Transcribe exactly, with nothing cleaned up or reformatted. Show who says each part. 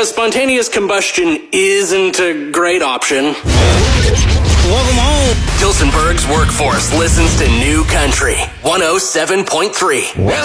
Speaker 1: because spontaneous combustion isn't a great option.
Speaker 2: Welcome home.
Speaker 3: Dilsenberg's workforce listens to New Country one oh seven point three.